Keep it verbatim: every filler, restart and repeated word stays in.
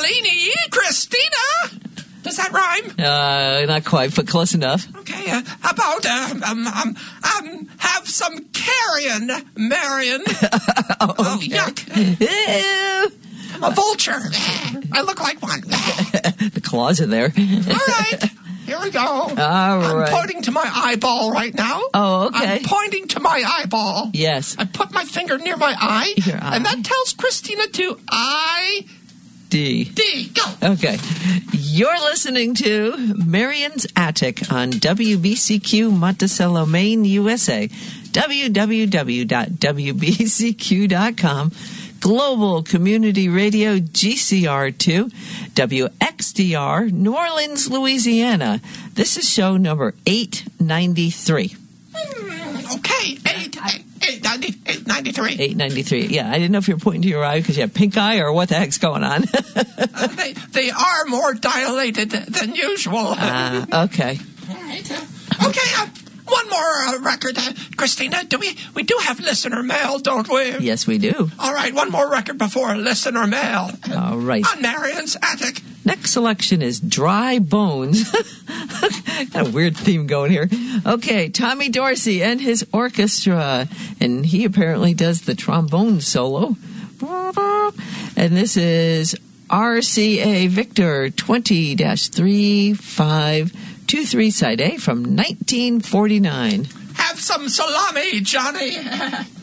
Fellini, Christina. Does that rhyme? Uh, not quite, but close enough. Okay, uh, how about, uh, um, um, um, have some carrion, Marion. oh, Oh, okay. yuck. Ew. I'm a vulture. I look like one. The claws are there. All right, here we go. All I'm right. pointing to my eyeball right now. Oh, okay. I'm pointing to my eyeball. Yes. I put my finger near my eye, Your eye. and that tells Christina to I D. D. Go. Okay. You're listening to Marion's Attic on W B C Q Monticello, Maine, U S A. w w w dot w b c q dot com. Global Community Radio G C R two, W X D R, New Orleans, Louisiana. This is show number eight ninety-three. Mm, okay, eight, eight, eight, ninety, eight ninety-three. eight ninety-three. Yeah, I didn't know if you were pointing to your eye because you have pink eye or what the heck's going on. uh, they, they are more dilated than usual. uh, okay. All right. Uh, okay, uh, one more uh, record. Uh, Christina, do we, we do have listener mail, don't we? Yes, we do. All right, one more record before listener mail. All right. On Marion's Attic. Next selection is Dry Bones. Got a weird theme going here. Okay, Tommy Dorsey and his orchestra. And he apparently does the trombone solo. And this is R C A Victor twenty dash three five two three Side A from nineteen forty-nine. Have some salami, Johnny.